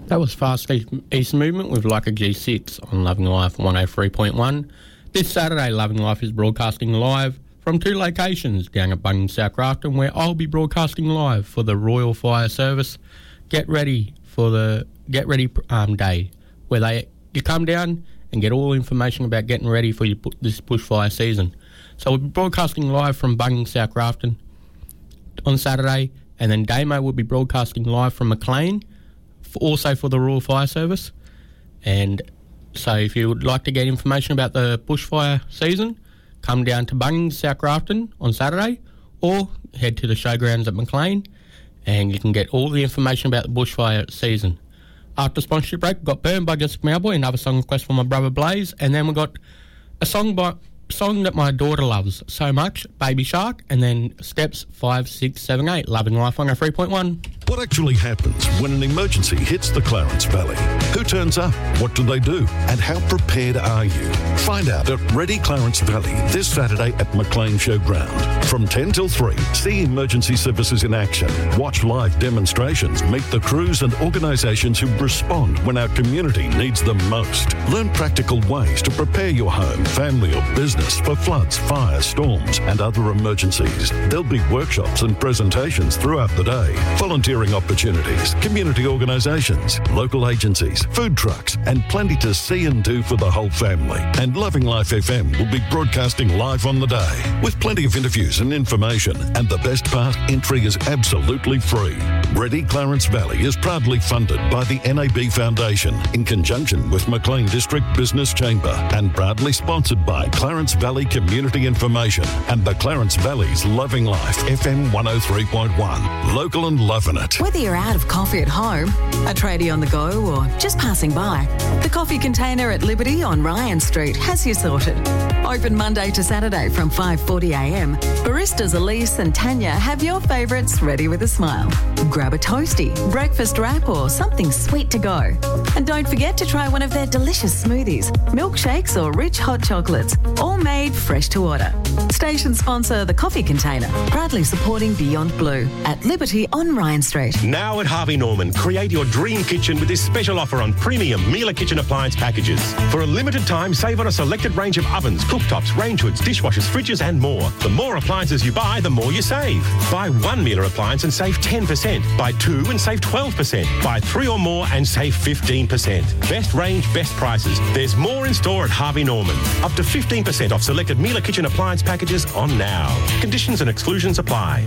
That was Fast East Movement with Like a G6 on Loving Life 103.1. This Saturday, Loving Life is broadcasting live from two locations down at Bunnings, South Grafton, where I'll be broadcasting live for the Royal Fire Service Get Ready Day, where you come down and get all information about getting ready for this bushfire season. So we'll be broadcasting live from Bunnings, South Grafton on Saturday, and then Damo will be broadcasting live from Maclean, also for the Royal Fire Service. And so if you would like to get information about the bushfire season, come down to Bunnings, South Grafton on Saturday, or head to the showgrounds at Maclean, and you can get all the information about the bushfire season. After sponsorship break, we've got Burned by Jessica Mowboy, another song request from my brother Blaze, and then we've got a song that my daughter loves so much, Baby Shark, and then Steps 5, 6, 7, 8, Loving Life 103.1. What actually happens when an emergency hits the Clarence Valley? Who turns up? What do they do? And how prepared are you? Find out at Ready Clarence Valley this Saturday at Maclean Showground. From 10 till 3, see emergency services in action. Watch live demonstrations. Meet the crews and organisations who respond when our community needs them most. Learn practical ways to prepare your home, family or business for floods, fires, storms and other emergencies. There'll be workshops and presentations throughout the day. Volunteering opportunities, community organisations, local agencies, food trucks and plenty to see and do for the whole family. And Loving Life FM will be broadcasting live on the day with plenty of interviews and information. And the best part, entry is absolutely free. Ready Clarence Valley is proudly funded by the NAB Foundation in conjunction with Maclean District Business Chamber and proudly sponsored by Clarence Valley Community Information and the Clarence Valley's Loving Life FM 103.1. Local and loving it. Whether you're out of coffee at home, a tradie on the go or just passing by, the Coffee Container at Liberty on Ryan Street has you sorted. Open Monday to Saturday from 5:40am. Baristas Elise and Tanya have your favourites ready with a smile. Grab a toasty, breakfast wrap or something sweet to go. And don't forget to try one of their delicious smoothies, milkshakes or rich hot chocolates, all made fresh to order. Station sponsor The Coffee Container, proudly supporting Beyond Blue at Liberty on Ryan Street. Now at Harvey Norman, create your dream kitchen with this special offer on premium Miele kitchen appliance packages. For a limited time, save on a selected range of ovens, cooktops, range hoods, dishwashers, fridges and more. The more appliances you buy, the more you save. Buy one Miele appliance and save 10%. Buy two and save 12%. Buy three or more and save 15%. Best range, best prices. There's more in store at Harvey Norman. Up to 15% off selected Miele kitchen appliance packages on now. Conditions and exclusions apply.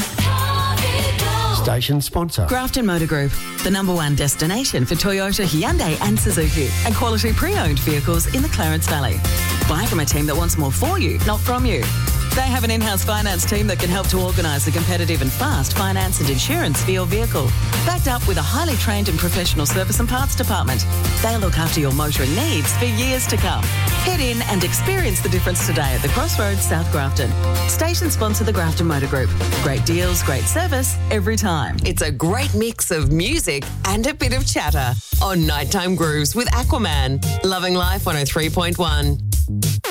Station sponsor. Grafton Motor Group, the #1 destination for Toyota, Hyundai and Suzuki, and quality pre-owned vehicles in the Clarence Valley. Buy from a team that wants more for you, not from you. They have an in-house finance team that can help to organise a competitive and fast finance and insurance for your vehicle. Backed up with a highly trained and professional service and parts department. They'll look after your motoring needs for years to come. Head in and experience the difference today at the Crossroads, South Grafton. Station sponsor the Grafton Motor Group. Great deals, great service, every time. It's a great mix of music and a bit of chatter on Nighttime Grooves with Aquaman. Loving Life 103.1.